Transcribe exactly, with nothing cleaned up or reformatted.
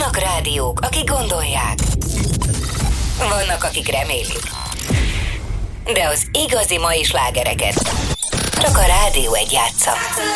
Vannak rádiók, akik gondolják. Vannak, akik remélik. De az igazi mai slágereket csak a Rádió egy játsza.